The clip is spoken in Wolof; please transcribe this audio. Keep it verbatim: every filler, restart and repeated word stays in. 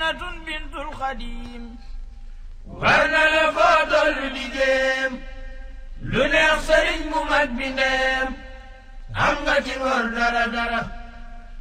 Aminatun bintul Xadim war na la foo tollu di jéem lu neex sëriñ bu mag bi ndeem am nga ci ngor dara dara